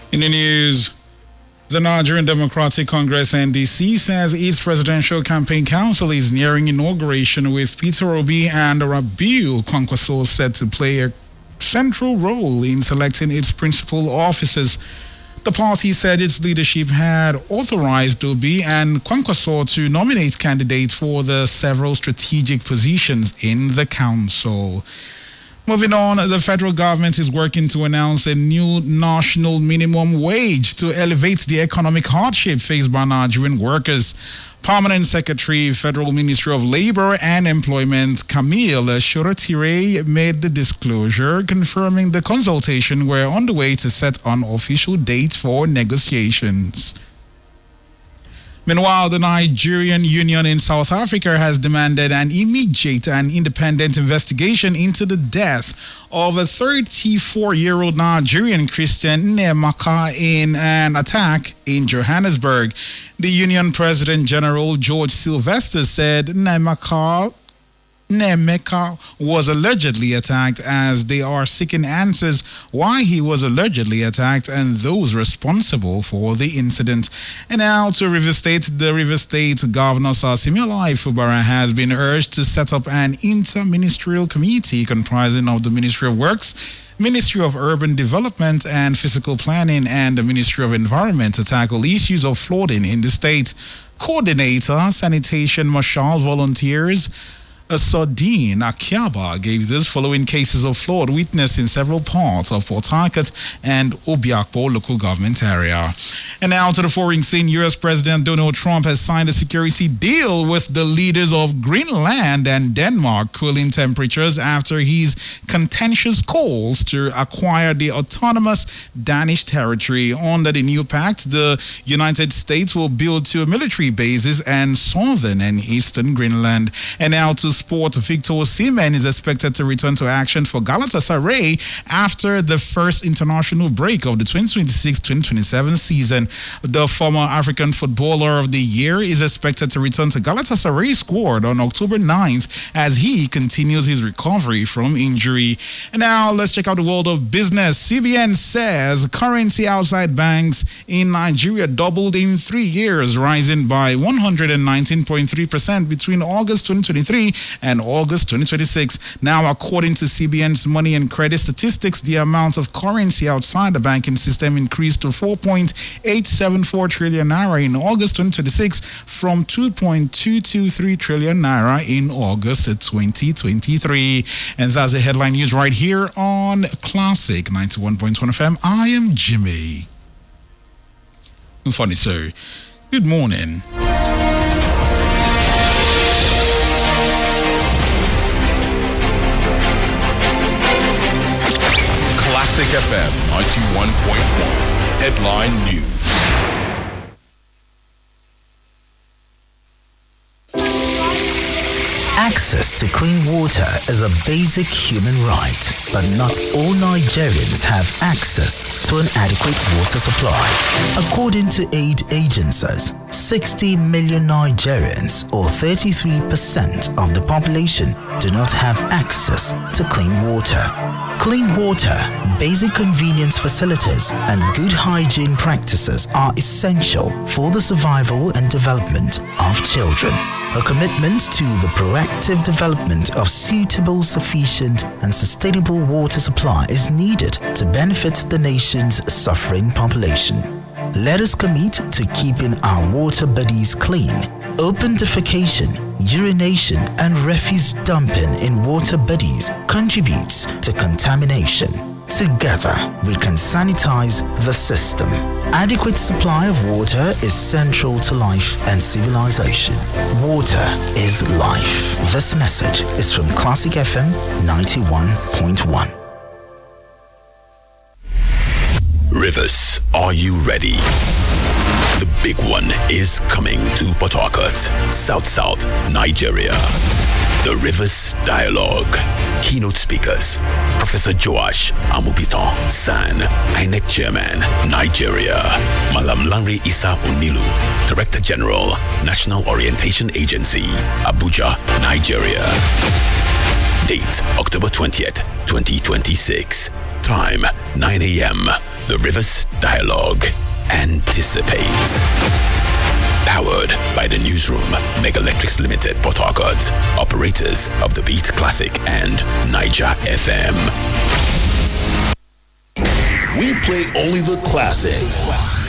In the news, the Nigerian Democratic Congress (NDC) says its presidential campaign council is nearing inauguration, with Peter Obi and Rabiu Kwankwaso set to play a central role in selecting its principal officers. The party said its leadership had authorized Obi and Kwankwaso to nominate candidates for the several strategic positions in the council. Moving on, the federal government is working to announce a new national minimum wage to elevate the economic hardship faced by Nigerian workers. Permanent Secretary, Federal Ministry of Labor and Employment, Camille Shoretire, made the disclosure, confirming the consultation were on the way to set an official date for negotiations. Meanwhile, the Nigerian Union in South Africa has demanded an immediate and independent investigation into the death of a 34-year-old Nigerian Christian, Nemeka, in an attack in Johannesburg. The Union President General George Sylvester said Nemeka was allegedly attacked, as they are seeking answers why he was allegedly attacked and those responsible for the incident. And now to Rivers State. The Rivers State Governor Simiola Ifubara has been urged to set up an inter-ministerial committee comprising of the Ministry of Works, Ministry of Urban Development and Physical Planning, and the Ministry of Environment to tackle issues of flooding in the state. Coordinator, Sanitation Marshal Volunteers Sardine Akiaba gave this following cases of flood witnessed in several parts of Port Harcourt and Obiakpo local government area. And now to the foreign scene. U.S. President Donald Trump has signed a security deal with the leaders of Greenland and Denmark, cooling temperatures after his contentious calls to acquire the autonomous Danish territory. Under the new pact, the United States will build 2 military bases in southern and eastern Greenland. And now to sport. Victor Osimhen is expected to return to action for Galatasaray after the first international break of the 2026-2027 season. The former African Footballer of the Year is expected to return to Galatasaray squad on October 9th as he continues his recovery from injury. And now let's check out the world of business. CBN says currency outside banks in Nigeria doubled in 3 years, rising by 119.3% between August 2023 and August 2026. Now, according to CBN's money and credit statistics, the amount of currency outside the banking system increased to 4.874 trillion naira in August 2026 from 2.223 trillion naira in August 2023. And that's the headline news right here on Classic 91.1 FM. I am Jimmy. Funny, sir. Good morning. Classic FM 91.1 Headline News. Access to clean water is a basic human right, but not all Nigerians have access to an adequate water supply. According to aid agencies, 60 million Nigerians, or 33% of the population, do not have access to clean water. Clean water, basic convenience facilities, and good hygiene practices are essential for the survival and development of children. A commitment to the proactive development of suitable, sufficient, and sustainable water supply is needed to benefit the nation's suffering population. Let us commit to keeping our water bodies clean. Open defecation, urination, and refuse dumping in water bodies contributes to contamination. Together, we can sanitize the system. Adequate supply of water is central to life and civilization. Water is life. This message is from Classic FM 91.1. Rivers, are you ready? The big one is coming to Port Harcourt, South, Nigeria. The Rivers Dialogue. Keynote speakers: Professor Joash Amupitan San, INEC Chairman, Nigeria; Malam Lanre Isa Onilu, Director General, National Orientation Agency, Abuja, Nigeria. Date: October 20th, 2026. Time: 9 a.m. The Rivers Dialogue. Anticipate. Powered by the Newsroom, Mega Electrics Limited, Port Harcourt. Operators of the Beat Classic and Niger FM. We play only the classics.